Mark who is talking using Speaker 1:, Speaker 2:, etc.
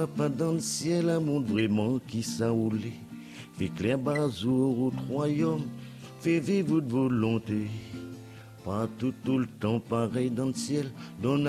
Speaker 1: Pas dans le ciel, un monde vraiment qui s'enroule. Fait clair bazour au royaume, fait vivre votre volonté. Pas tout le temps pareil dans le ciel, dans